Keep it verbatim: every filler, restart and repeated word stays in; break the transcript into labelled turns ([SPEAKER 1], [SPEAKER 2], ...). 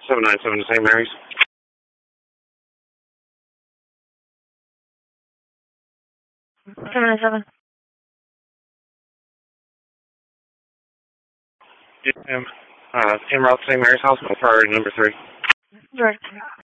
[SPEAKER 1] seven nine seven to Saint Mary's.
[SPEAKER 2] seven nine seven.
[SPEAKER 1] Yeah, um, uh, en route to Saint Mary's Hospital, priority number three.
[SPEAKER 2] Direct.